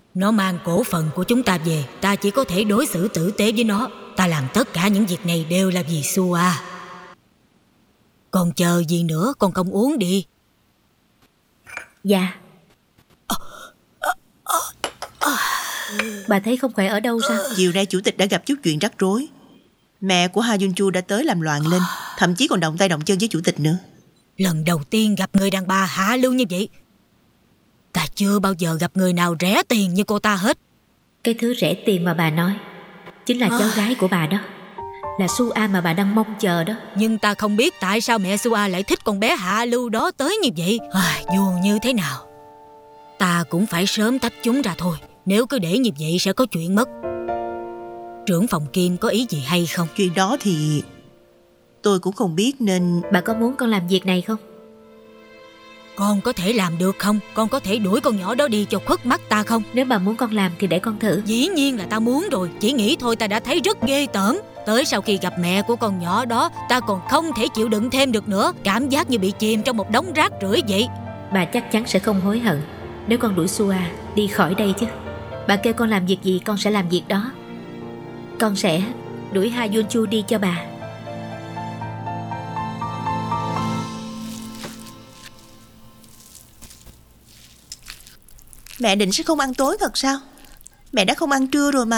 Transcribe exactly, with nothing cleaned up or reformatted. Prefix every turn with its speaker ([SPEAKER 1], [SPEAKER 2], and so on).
[SPEAKER 1] Nó mang cổ phần của chúng ta về, ta chỉ có thể đối xử tử tế với nó. Ta làm tất cả những việc này đều là vì Sua. Còn chờ gì nữa, con không uống đi.
[SPEAKER 2] Dạ. Bà thấy không khỏe ở đâu sao?
[SPEAKER 3] Chiều nay chủ tịch đã gặp chút chuyện rắc rối. Mẹ của Ha Jun Chu đã tới làm loạn lên, thậm chí còn động tay động chân với chủ tịch nữa.
[SPEAKER 1] Lần đầu tiên gặp người đàn bà hạ lưu như vậy. Ta chưa bao giờ gặp người nào rẻ tiền như cô ta hết.
[SPEAKER 2] Cái thứ rẻ tiền mà bà nói chính là cháu gái của bà đó, là Sua mà bà đang mong chờ đó.
[SPEAKER 1] Nhưng ta không biết tại sao mẹ Sua lại thích con bé hạ lưu đó tới như vậy. à, Dù như thế nào, ta cũng phải sớm tách chúng ra thôi. Nếu cứ để như vậy sẽ có chuyện mất. Trưởng phòng Kim có ý gì hay không?
[SPEAKER 3] Chuyện đó thì tôi cũng không biết nên...
[SPEAKER 2] Bà có muốn con làm việc này không?
[SPEAKER 1] Con có thể làm được không? Con có thể đuổi con nhỏ đó đi cho khuất mắt ta không?
[SPEAKER 2] Nếu bà muốn con làm thì để con thử.
[SPEAKER 1] Dĩ nhiên là ta muốn rồi. Chỉ nghĩ thôi ta đã thấy rất ghê tởm. Tới sau khi gặp mẹ của con nhỏ đó, ta còn không thể chịu đựng thêm được nữa. Cảm giác như bị chìm trong một đống rác rưởi vậy.
[SPEAKER 2] Bà chắc chắn sẽ không hối hận nếu con đuổi Sua đi khỏi đây chứ. Bà kêu con làm việc gì con sẽ làm việc đó. Con sẽ đuổi Ha Jun Chu đi cho bà.
[SPEAKER 3] Mẹ định sẽ không ăn tối thật sao? Mẹ đã không ăn trưa rồi mà.